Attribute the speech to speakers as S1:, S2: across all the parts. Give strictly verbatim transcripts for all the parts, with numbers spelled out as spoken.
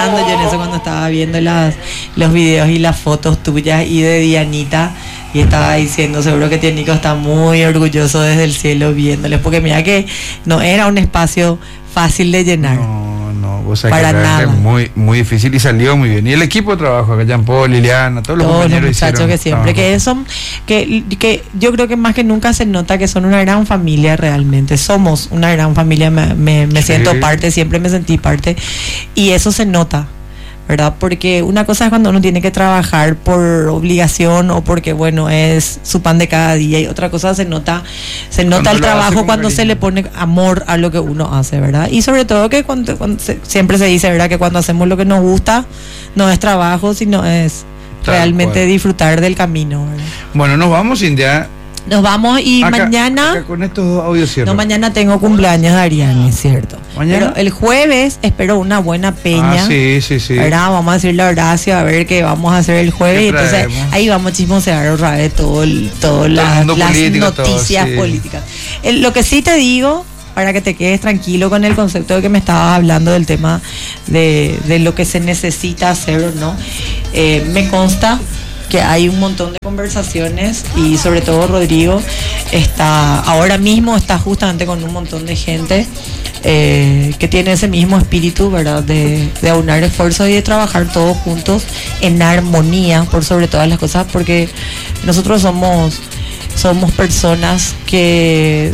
S1: pensando yo en eso cuando estaba viendo las, los videos y las fotos tuyas y de Dianita. Y estaba diciendo, seguro que tío Nico está muy orgulloso desde el cielo viéndoles, porque mira que no era un espacio fácil de llenar.
S2: No, no, vos sabés
S1: para
S2: que
S1: nada.
S2: Es muy, muy difícil y salió muy bien. Y el equipo de trabajo, acá Jean Paul, Liliana, todos los
S1: Todos los
S2: compañeros
S1: muchachos
S2: hicieron
S1: que siempre,
S2: trabajo.
S1: que son, que, que yo creo que más que nunca se nota que son una gran familia realmente. Somos una gran familia, me, me, me
S2: Sí.
S1: siento parte, siempre me sentí parte. Y eso se nota, ¿verdad? Porque una cosa es cuando uno tiene que trabajar por obligación o porque, bueno, es su pan de cada día, y otra cosa se nota, se nota
S2: Cuando
S1: el
S2: lo hace
S1: trabajo
S2: con
S1: cuando
S2: cariño.
S1: se le pone amor a lo que uno hace, ¿verdad? Y sobre todo que cuando, cuando se- siempre se dice, ¿verdad? Que cuando hacemos lo que nos gusta, no es trabajo, sino es
S2: Tal
S1: realmente
S2: cual.
S1: disfrutar del camino, ¿verdad?
S2: Bueno, nos vamos, Cintia.
S1: Nos vamos y
S2: Acá-
S1: mañana...
S2: acá con estos dos audios cierro.
S1: No, mañana tengo cumpleaños de Ariane, es cierto.
S2: ¿Mañana?
S1: Pero el jueves espero una buena peña.
S2: Ah, sí, sí, sí.
S1: ¿Verdad? Vamos a decirle a Horacio a ver qué vamos a hacer el jueves.
S2: ¿Qué
S1: Y entonces
S2: traemos?
S1: ahí vamos a chismosear otra vez todo el, todo
S2: el
S1: las,
S2: mundo
S1: las
S2: político, todo,
S1: noticias
S2: sí.
S1: políticas. El- lo que sí te digo, para que te quedes tranquilo con el concepto de que me estabas hablando del tema de, de lo que se necesita hacer o no, eh, me consta que hay un montón de conversaciones y sobre todo Rodrigo está ahora mismo está justamente con un montón de gente eh, que tiene ese mismo espíritu, ¿verdad? De, de aunar esfuerzos y de trabajar todos juntos en armonía por sobre todas las cosas, porque nosotros somos somos personas que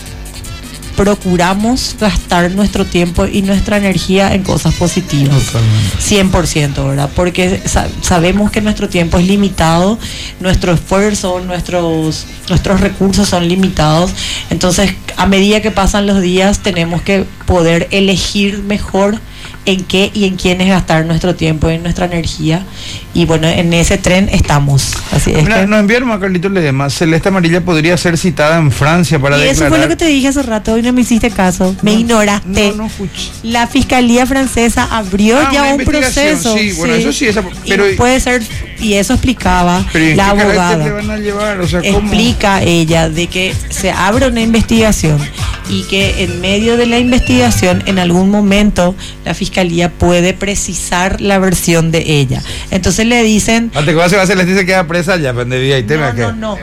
S1: procuramos gastar nuestro tiempo y nuestra energía en cosas positivas.
S2: Totalmente.
S1: cien por ciento, ¿verdad? Porque sa- sabemos que nuestro tiempo es limitado, nuestro esfuerzo, nuestros, nuestros recursos son limitados. Entonces, a medida que pasan los días, tenemos que poder elegir mejor en qué y en quiénes gastar nuestro tiempo y nuestra energía. Y bueno, en ese tren estamos. Así es.
S2: Mira,
S1: que-
S2: nos enviaron a Carlitos Ledema. Celeste Amarilla podría ser citada en Francia para
S1: y eso
S2: declarar.
S1: fue lo que te dije hace rato y no me hiciste caso. Me
S2: No,
S1: ignoraste.
S2: No, no escuché.
S1: La Fiscalía Francesa abrió
S2: Ah,
S1: ya
S2: una
S1: un
S2: investigación,
S1: proceso.
S2: sí, bueno, eso sí, esa- pero-
S1: y puede ser, y eso explicaba
S2: Pero ¿y en
S1: la
S2: qué carácter
S1: abogada.
S2: le van a llevar? O sea, ¿cómo?
S1: Explica ella de que se abre una investigación y que en medio de la investigación en algún momento la Fiscalía puede precisar la versión de ella. Entonces le dicen...
S2: Ante que va a ser Celeste se queda presa ya, pues, de vida y tema
S1: No,
S2: que.
S1: no, no.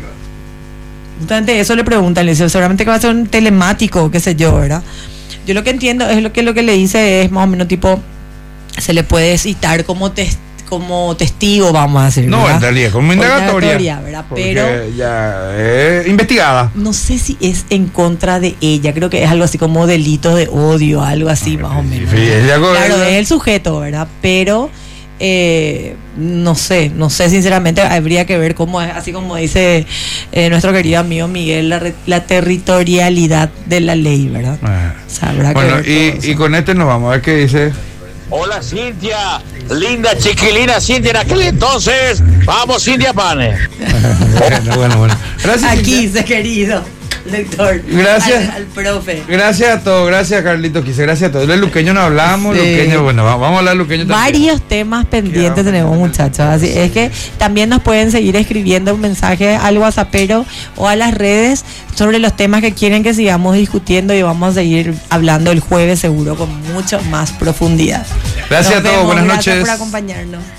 S1: Justamente eso le preguntan, le dice, seguramente que va a ser un telemático, qué sé yo, ¿verdad? Yo lo que entiendo es lo que lo que le dice es más o menos tipo, se le puede citar como tes- como testigo, vamos a decir.
S2: No,
S1: ¿verdad?
S2: en realidad, como
S1: O
S2: indagatoria.
S1: ¿verdad?
S2: Porque
S1: Pero
S2: ya eh, investigada.
S1: no sé si es en contra de ella, creo que es algo así como delito de odio, algo así más o menos.
S2: Sí, ella co-
S1: Claro, es el sujeto, ¿verdad? Pero eh, no sé, no sé sinceramente, habría que ver cómo es, así como dice eh, nuestro querido amigo Miguel, la, re- la territorialidad de la ley, ¿verdad?
S2: Ah.
S1: O sea, habrá que
S2: Bueno,
S1: ver todo
S2: y,
S1: eso.
S2: y con este nos vamos a ver qué dice.
S3: Hola Cintia, linda chiquilina Cintia en aquel entonces. Vamos Cintia Pane.
S2: bueno, bueno, bueno. Gracias.
S1: Aquí,
S2: Cintia.
S1: se querido lector.
S2: Gracias.
S1: Al, al profe.
S2: Gracias a todos, gracias Carlitos Quise, gracias a todos. El luqueño no hablamos,
S1: Sí.
S2: luqueño, bueno, va- vamos a hablar luqueño también.
S1: Varios temas pendientes tenemos, muchachos. Así es que también nos pueden seguir escribiendo un mensaje al WhatsAppero o a las redes sobre los temas que quieren que sigamos discutiendo, y vamos a seguir hablando el jueves seguro con mucho más profundidad.
S2: Gracias
S1: Nos
S2: a todos,
S1: vemos.
S2: buenas
S1: Gracias
S2: noches.
S1: por acompañarnos.